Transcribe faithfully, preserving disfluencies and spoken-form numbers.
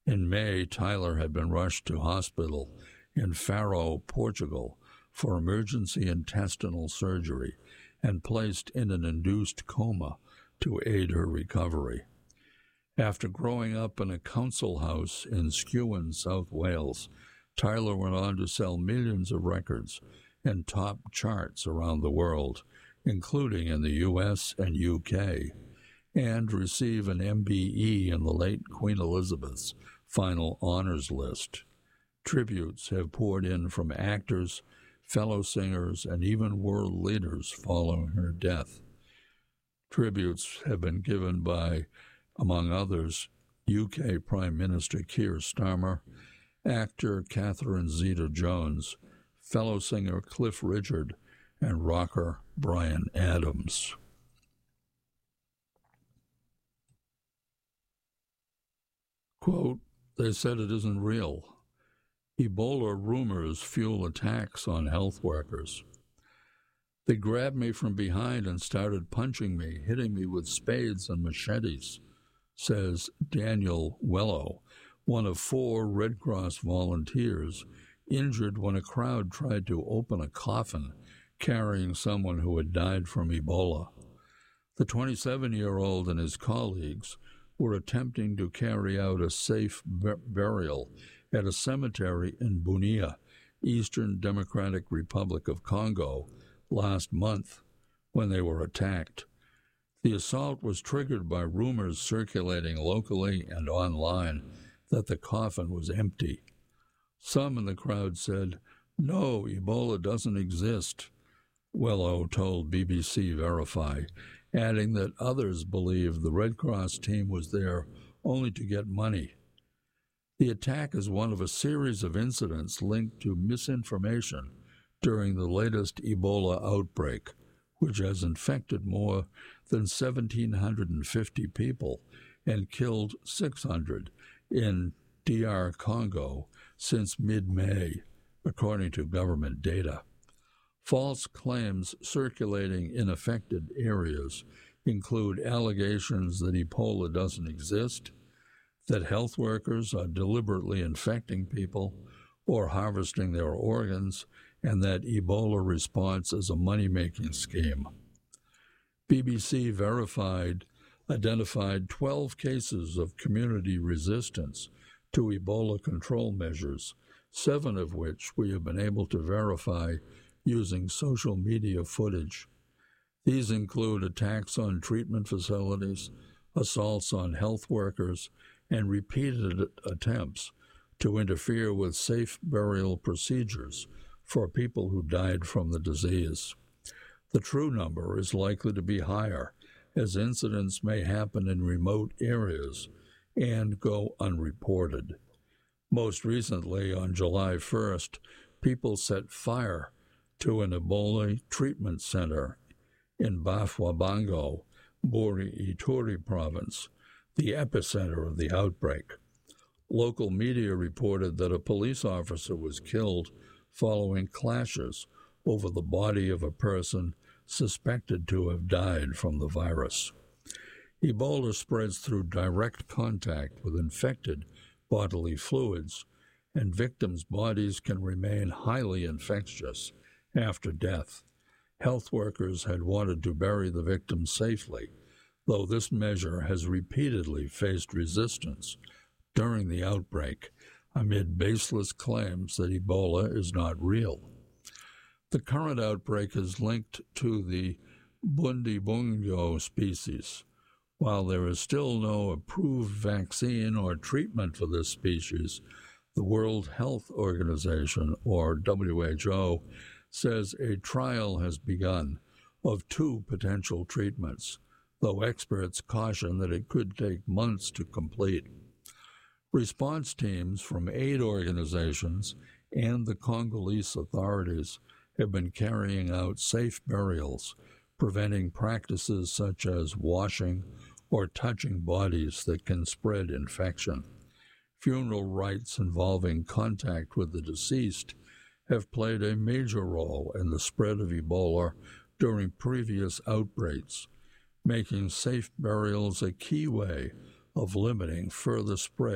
In May, Tyler had been rushed to hospital in Faro, Portugal, for emergency intestinal surgery and placed in an induced coma to aid her recovery. After growing up in a council house in Skewen, South Wales, Tyler went on to sell millions of records and top charts around the world, including in the U S and U K, and receive an M B E in the late Queen Elizabeth's final honors list. Tributes have poured in from actors, fellow singers, and even world leaders following her death. Tributes have been given by, among others, U K Prime Minister Keir Starmer, actor Catherine Zeta-Jones, fellow singer Cliff Richard, and rocker Bryan Adams. Quote, "They said it isn't real. Ebola rumors fuel attacks on health workers. They grabbed me from behind and started punching me, hitting me with spades and machetes," says Daniel Wello, one of four Red Cross volunteers injured when a crowd tried to open a coffin carrying someone who had died from Ebola. The twenty-seven-year-old and his colleagues were attempting to carry out a safe bur- burial at a cemetery in Bunia, Eastern Democratic Republic of Congo, last month when they were attacked. The assault was triggered by rumors circulating locally and online that the coffin was empty. Some in the crowd said, "No, Ebola doesn't exist," Wello told B B C Verify, adding that others believed the Red Cross team was there only to get money. The attack is one of a series of incidents linked to misinformation during the latest Ebola outbreak, which has infected more than one thousand seven hundred fifty people and killed six hundred in D R Congo since mid-May, according to government data. False claims circulating in affected areas include allegations that Ebola doesn't exist, that health workers are deliberately infecting people or harvesting their organs, and that Ebola response is a money-making scheme. B B C Verified identified twelve cases of community resistance to Ebola control measures, seven of which we have been able to verify using social media footage. These include attacks on treatment facilities, assaults on health workers, and repeated attempts to interfere with safe burial procedures for people who died from the disease. The true number is likely to be higher, as incidents may happen in remote areas and go unreported. Most recently, on July first, people set fire to an Ebola treatment center in Bafwa-Bango, Buri-Ituri province, the epicenter of the outbreak. Local media reported that a police officer was killed following clashes over the body of a person suspected to have died from the virus. Ebola spreads through direct contact with infected bodily fluids, and victims' bodies can remain highly infectious after death. Health workers had wanted to bury the victims safely, though this measure has repeatedly faced resistance during the outbreak amid baseless claims that Ebola is not real. The current outbreak is linked to the Bundibugyo species. While there is still no approved vaccine or treatment for this species, the World Health Organization, or W H O, says a trial has begun of two potential treatments, though experts caution that it could take months to complete. Response teams from aid organizations and the Congolese authorities have been carrying out safe burials, preventing practices such as washing or touching bodies that can spread infection. Funeral rites involving contact with the deceased have played a major role in the spread of Ebola during previous outbreaks, making safe burials a key way of limiting further spread